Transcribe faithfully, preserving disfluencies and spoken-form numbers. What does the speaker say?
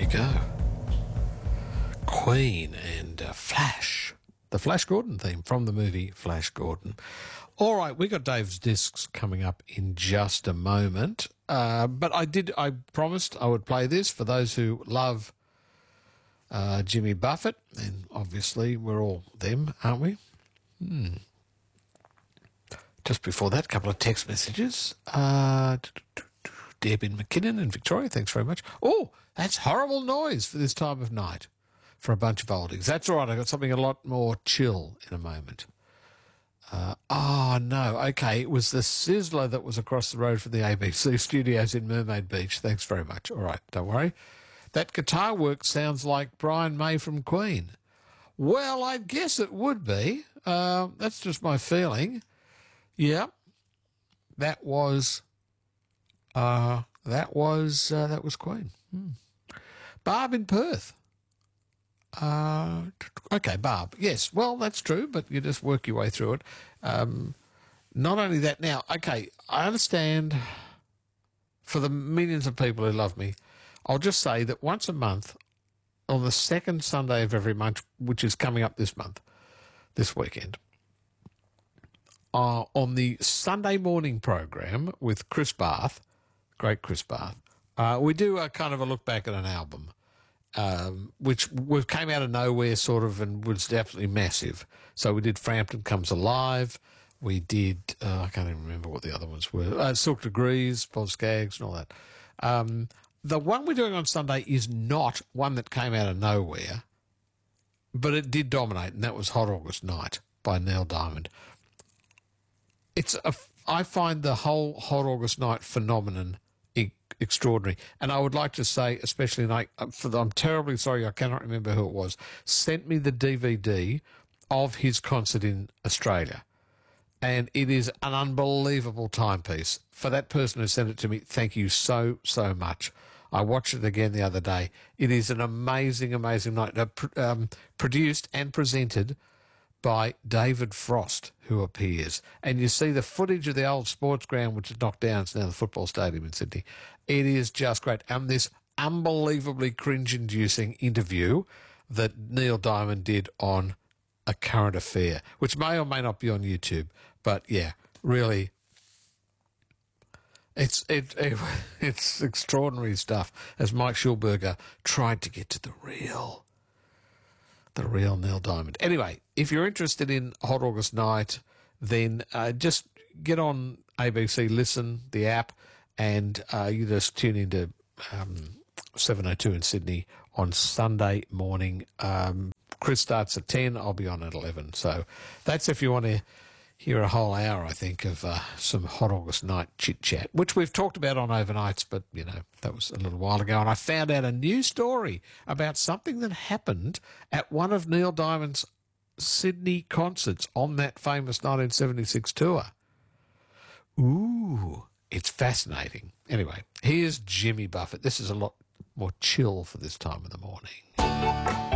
you go. Queen and uh, Flash. The Flash Gordon theme from the movie Flash Gordon. All right, we got Dave's Discs coming up in just a moment. Uh, but I did, I promised I would play this for those who love uh, Jimmy Buffett. And obviously we're all them, aren't we? Hmm. Just before that, a couple of text messages. Uh, Deb in McKinnon in Victoria, thanks very much. Oh, that's horrible noise for this time of night for a bunch of oldies. That's all right, I've got something a lot more chill in a moment. Uh, oh, no, okay, it was the Sizzler that was across the road from the A B C studios in Mermaid Beach. Thanks very much. All right, don't worry. That guitar work sounds like Brian May from Queen. Well, I guess it would be. Uh, that's just my feeling. Yeah, that was... Uh, that was uh, that was Queen. Hmm. Barb in Perth. Uh, okay, Barb. Yes, well, that's true, but you just work your way through it. Um, not only that, now, okay, I understand for the millions of people who love me, I'll just say that once a month, on the second Sunday of every month, which is coming up this month, this weekend, uh, on the Sunday morning program with Chris Barth, great Chris Barth, uh, we do a kind of a look back at an album, um, which we came out of nowhere sort of and was definitely massive. So we did Frampton Comes Alive. We did, uh, I can't even remember what the other ones were, uh, Silk Degrees, Bob Skaggs and all that. Um, the one we're doing on Sunday is not one that came out of nowhere, but it did dominate, and that was Hot August Night by Neil Diamond. It's a, I find the whole Hot August Night phenomenon e- extraordinary. And I would like to say, especially, like, for the, I'm terribly sorry, I cannot remember who it was, sent me the D V D of his concert in Australia. And it is an unbelievable timepiece. For that person who sent it to me, thank you so, so much. I watched it again the other day. It is an amazing, amazing night. Uh, pr- um, produced and presented by David Frost, who appears. And you see the footage of the old sports ground, which is knocked down. It's now the football stadium in Sydney. It is just great. And this unbelievably cringe-inducing interview that Neil Diamond did on A Current Affair, which may or may not be on YouTube. But, yeah, really, it's it, it it's extraordinary stuff, as Mike Schulberger tried to get to the real The real Neil Diamond. Anyway, if you're interested in Hot August Night, then uh, just get on A B C Listen, the app, and uh, you just tune into um, seven oh two in Sydney on Sunday morning. Um, Chris starts at ten. I'll be on at eleven. So that's if you want to hear a whole hour, I think, of uh, some Hot August Night chit-chat, which we've talked about on Overnights, but, you know, that was a little while ago. And I found out a new story about something that happened at one of Neil Diamond's Sydney concerts on that famous nineteen seventy-six tour. Ooh, it's fascinating. Anyway, here's Jimmy Buffett. This is a lot more chill for this time of the morning.